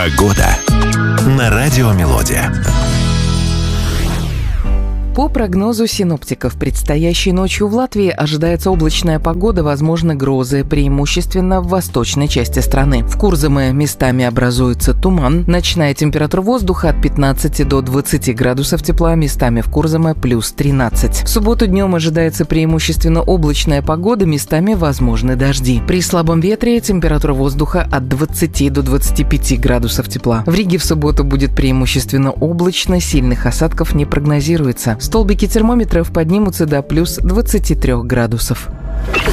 Погода на Радио Мелодия. По прогнозу синоптиков, предстоящей ночью в Латвии ожидается облачная погода, возможны грозы, преимущественно в восточной части страны. В Курзаме местами образуется туман. Ночная температура воздуха от 15 до 20 градусов тепла, местами в Курзаме плюс 13. В субботу днем ожидается преимущественно облачная погода, местами возможны дожди. При слабом ветре температура воздуха от 20 до 25 градусов тепла. В Риге в субботу будет преимущественно облачно, сильных осадков не прогнозируется. Столбики термометров поднимутся до плюс 23 градусов.